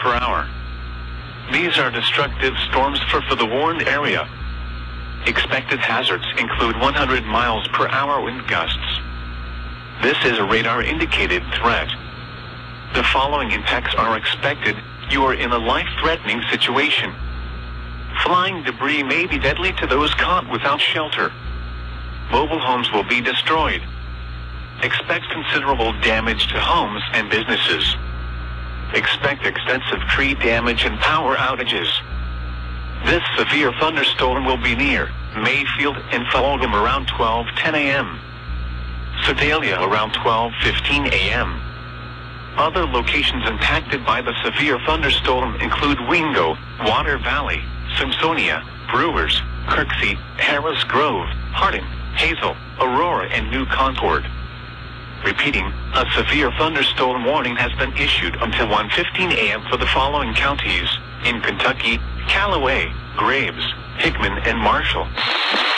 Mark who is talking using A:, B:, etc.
A: per hour. These are destructive storms for the warned area. Expected hazards include 100 miles per hour wind gusts. This is a radar-indicated threat. The following impacts are expected. You are in a life-threatening situation. Flying debris may be deadly to those caught without shelter. Mobile homes will be destroyed. Expect considerable damage to homes and businesses. Expect extensive tree damage and power outages. This severe thunderstorm will be near Mayfield and Fulgham around 12:10 a.m. Sedalia around 12:15 a.m. Other locations impacted by the severe thunderstorm include Wingo, Water Valley, Simpsonia, Brewers, Kirksey, Harris Grove, Harding, Hazel, Aurora, and New Concord. Repeating, a severe thunderstorm warning has been issued until 1:15 a.m. for the following counties in Kentucky: Callaway, Graves, Hickman, and Marshall.